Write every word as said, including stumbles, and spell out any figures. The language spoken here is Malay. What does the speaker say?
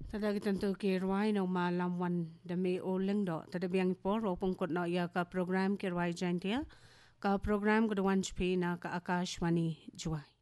Tada tentu kirwai no malam wan demi uling do. Tada biang por opong kot no ya ka program kirwai jantia. Ka program kudawan chpi na ka Akashwani juai.